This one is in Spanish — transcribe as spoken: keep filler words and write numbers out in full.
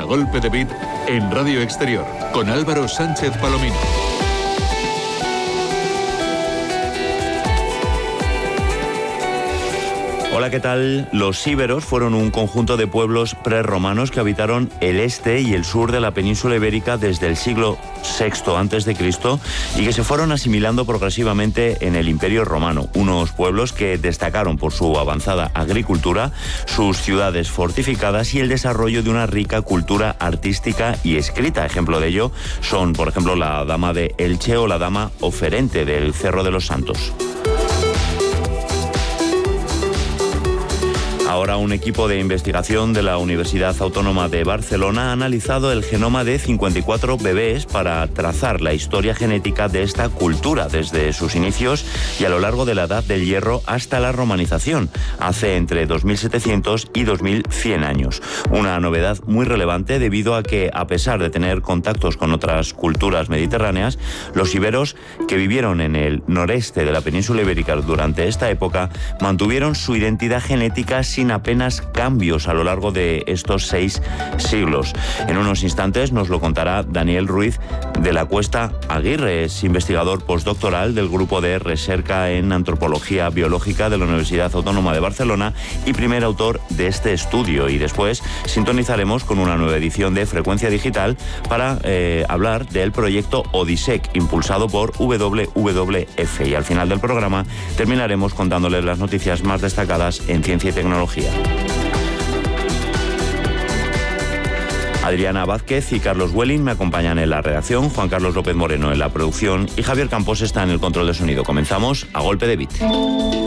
golpe de beat en Radio Exterior con Álvaro Sánchez Palomino. Hola, ¿qué tal? Los íberos fueron un conjunto de pueblos prerromanos que habitaron el este y el sur de la península ibérica desde el siglo sexto antes de Cristo y que se fueron asimilando progresivamente en el Imperio Romano. Unos pueblos que destacaron por su avanzada agricultura, sus ciudades fortificadas y el desarrollo de una rica cultura artística y escrita. Ejemplo de ello son, por ejemplo, la Dama de Elche o la Dama Oferente del Cerro de los Santos. Ahora un equipo de investigación de la Universidad Autónoma de Barcelona ha analizado el genoma de cincuenta y cuatro bebés para trazar la historia genética de esta cultura desde sus inicios y a lo largo de la Edad del Hierro hasta la romanización, hace entre dos mil setecientos y dos mil cien años. Una novedad muy relevante debido a que, a pesar de tener contactos con otras culturas mediterráneas, los iberos que vivieron en el noreste de la península ibérica durante esta época mantuvieron su identidad genética sin apenas cambios a lo largo de estos seis siglos. En unos instantes nos lo contará Daniel Ruiz de la Cuesta Aguirre, es investigador postdoctoral del Grupo de Recerca en Antropología Biológica de la Universidad Autónoma de Barcelona y primer autor de este estudio. Y después sintonizaremos con una nueva edición de Frecuencia Digital para eh, hablar del proyecto ODISEC, impulsado por W W F. Y al final del programa terminaremos contándoles las noticias más destacadas en ciencia y tecnología. Adriana Vázquez y Carlos Welling me acompañan en la redacción, Juan Carlos López Moreno en la producción y Javier Campos está en el control de sonido. Comenzamos a golpe de beat.